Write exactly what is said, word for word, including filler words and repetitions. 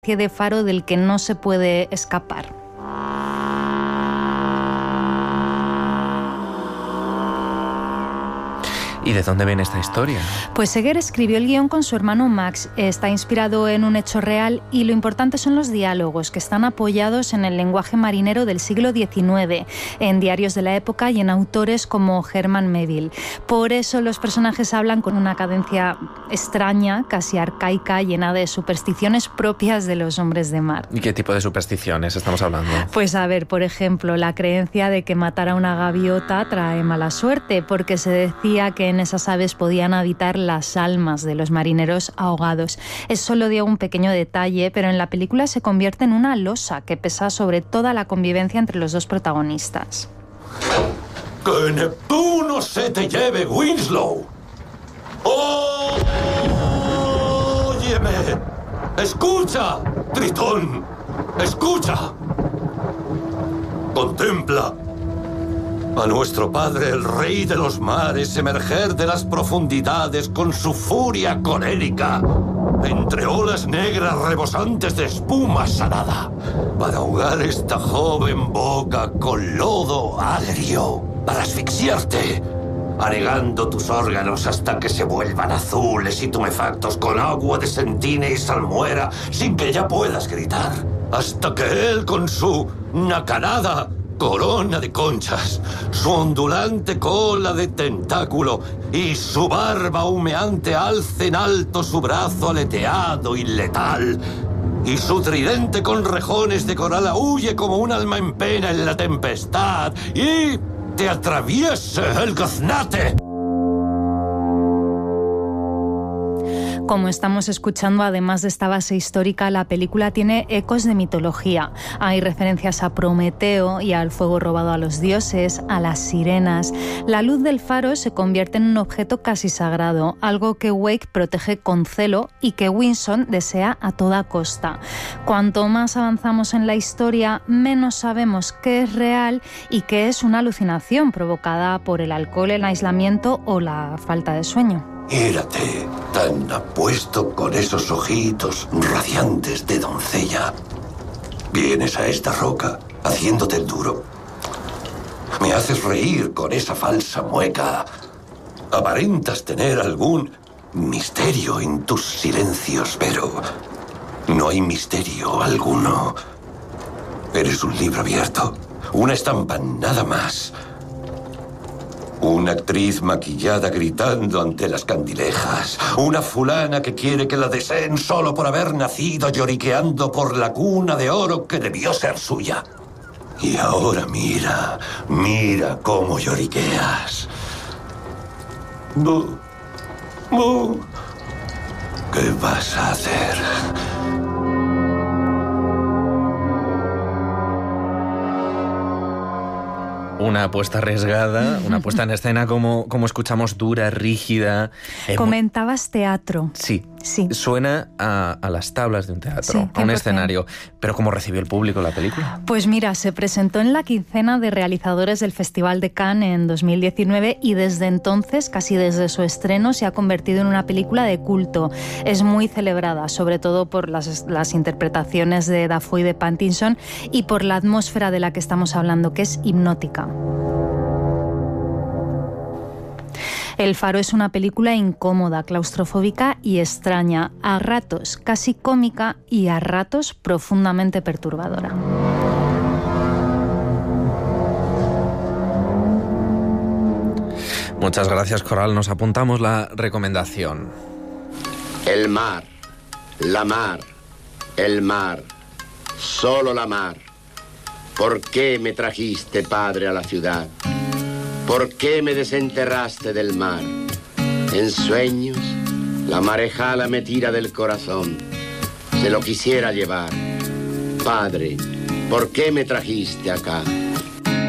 de faro del que no se puede escapar. ¿Y de dónde viene esta historia? Pues Seeger escribió el guión con su hermano Max. Está inspirado en un hecho real y lo importante son los diálogos, que están apoyados en el lenguaje marinero del siglo diecinueve, en diarios de la época y en autores como Herman Melville. Por eso los personajes hablan con una cadencia extraña, casi arcaica, llena de supersticiones propias de los hombres de mar. ¿Y qué tipo de supersticiones estamos hablando? Pues a ver, por ejemplo, la creencia de que matar a una gaviota trae mala suerte, porque se decía que en esas aves podían habitar las almas de los marineros ahogados. Es solo de un pequeño detalle, pero en la película se convierte en una losa que pesa sobre toda la convivencia entre los dos protagonistas. ¡Que Neptuno se te lleve, Winslow! ¡Oh! ¡Óyeme! ¡Escucha, Tritón! ¡Escucha! Contempla a nuestro padre, el rey de los mares, emerger de las profundidades con su furia colérica, entre olas negras rebosantes de espuma salada, para ahogar esta joven boca con lodo agrio, para asfixiarte, anegando tus órganos hasta que se vuelvan azules y tumefactos con agua de sentina y salmuera, sin que ya puedas gritar, hasta que él con su nacarada corona de conchas, su ondulante cola de tentáculo y su barba humeante alce en alto su brazo aleteado y letal, y su tridente con rejones de coral aúlle como un alma en pena en la tempestad y te atraviese el gaznate. Como estamos escuchando, además de esta base histórica, la película tiene ecos de mitología. Hay referencias a Prometeo y al fuego robado a los dioses, a las sirenas. La luz del faro se convierte en un objeto casi sagrado, algo que Wake protege con celo y que Winston desea a toda costa. Cuanto más avanzamos en la historia, menos sabemos qué es real y qué es una alucinación provocada por el alcohol, el aislamiento o la falta de sueño. Mírate, tan apuesto con esos ojitos radiantes de doncella. Vienes a esta roca haciéndote el duro. Me haces reír con esa falsa mueca. Aparentas tener algún misterio en tus silencios, pero no hay misterio alguno. Eres un libro abierto, una estampa nada más. Una actriz maquillada gritando ante las candilejas. Una fulana que quiere que la deseen solo por haber nacido lloriqueando por la cuna de oro que debió ser suya. Y ahora mira, mira cómo lloriqueas. Bu, bu. ¿Qué vas a hacer? Una apuesta arriesgada, una puesta en escena como, como escuchamos, dura, rígida. Comentabas teatro. Sí, sí. Suena a, a las tablas de un teatro, sí, a un escenario. Pero ¿cómo recibió el público la película? Pues mira, se presentó en la quincena de realizadores del Festival de Cannes en dos mil diecinueve y desde entonces, casi desde su estreno, se ha convertido en una película de culto. Es muy celebrada, sobre todo por las, las interpretaciones de Dafoe y de Pattinson y por la atmósfera de la que estamos hablando, que es hipnótica. El faro es una película incómoda, claustrofóbica y extraña, a ratos casi cómica y a ratos profundamente perturbadora. Muchas gracias, Coral. Nos apuntamos la recomendación. El mar, la mar, el mar, solo la mar. ¿Por qué me trajiste, padre, a la ciudad? ¿Por qué me desenterraste del mar? En sueños, la marejada me tira del corazón. Se lo quisiera llevar. Padre, ¿por qué me trajiste acá?